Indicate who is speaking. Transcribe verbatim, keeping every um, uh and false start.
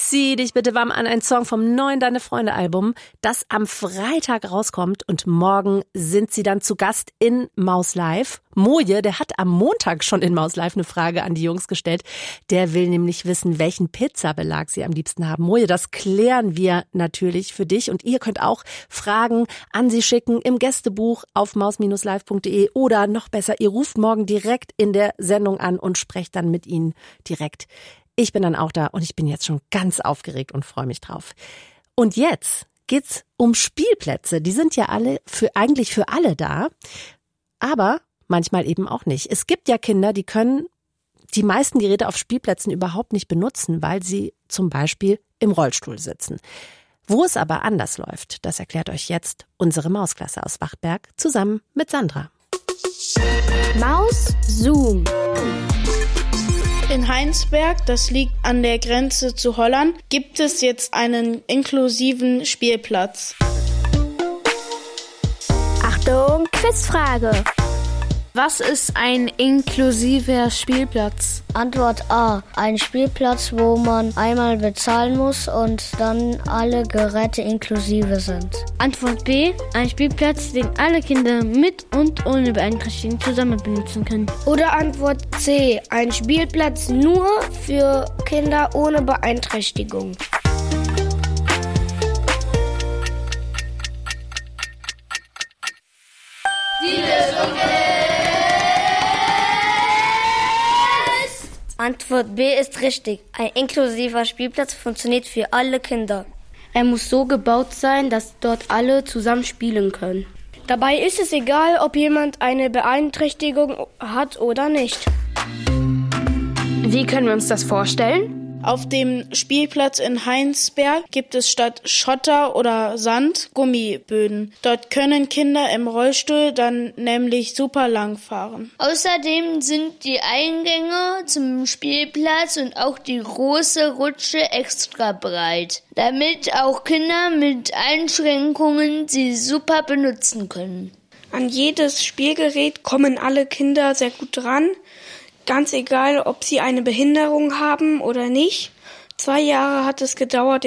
Speaker 1: Zieh dich bitte warm an, ein Song vom neuen Deine Freunde Album, das am Freitag rauskommt und morgen sind sie dann zu Gast in Maus Live. Moje, der hat am Montag schon in Maus Live eine Frage an die Jungs gestellt. Der will nämlich wissen, welchen Pizzabelag sie am liebsten haben. Moje, das klären wir natürlich für dich und ihr könnt auch Fragen an sie schicken im Gästebuch auf maus Bindestrich live punkt de oder noch besser, ihr ruft morgen direkt in der Sendung an und sprecht dann mit ihnen direkt. Ich bin dann auch da und ich bin jetzt schon ganz aufgeregt und freue mich drauf. Und jetzt geht's um Spielplätze. Die sind ja alle für eigentlich für alle da, aber manchmal eben auch nicht. Es gibt ja Kinder, die können die meisten Geräte auf Spielplätzen überhaupt nicht benutzen, weil sie zum Beispiel im Rollstuhl sitzen. Wo es aber anders läuft, das erklärt euch jetzt unsere Mausklasse aus Wachtberg zusammen mit Sandra.
Speaker 2: Maus Zoom.
Speaker 3: In Heinsberg, das liegt an der Grenze zu Holland, gibt es jetzt einen inklusiven Spielplatz.
Speaker 2: Achtung, Quizfrage.
Speaker 4: Was ist ein inklusiver Spielplatz?
Speaker 5: Antwort A. Ein Spielplatz, wo man einmal bezahlen muss und dann alle Geräte inklusive sind.
Speaker 6: Antwort B. Ein Spielplatz, den alle Kinder mit und ohne Beeinträchtigung zusammen benutzen können.
Speaker 7: Oder Antwort C. Ein Spielplatz nur für Kinder ohne Beeinträchtigung.
Speaker 8: Die Lösung ist...
Speaker 7: Antwort B ist richtig. Ein inklusiver Spielplatz funktioniert für alle Kinder.
Speaker 6: Er muss so gebaut sein, dass dort alle zusammen spielen können.
Speaker 7: Dabei ist es egal, ob jemand eine Beeinträchtigung hat oder nicht.
Speaker 4: Wie können wir uns das vorstellen?
Speaker 3: Auf dem Spielplatz in Heinsberg gibt es statt Schotter oder Sand Gummiböden. Dort können Kinder im Rollstuhl dann nämlich super lang fahren.
Speaker 8: Außerdem sind die Eingänge zum Spielplatz und auch die große Rutsche extra breit, damit auch Kinder mit Einschränkungen sie super benutzen können.
Speaker 7: An jedes Spielgerät kommen alle Kinder sehr gut dran. Ganz egal, ob sie eine Behinderung haben oder nicht. Zwei Jahre hat es gedauert,